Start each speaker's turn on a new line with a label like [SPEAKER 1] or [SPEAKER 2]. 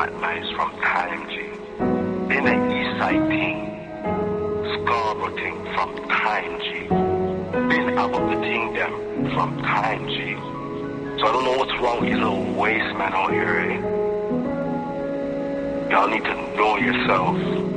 [SPEAKER 1] nice from time, G. Been an east side thing, Scarborough thing from time, G. Been above the thing them from time, G. So I don't know what's wrong with these little waste men out here, eh? Y'all need to know yourself.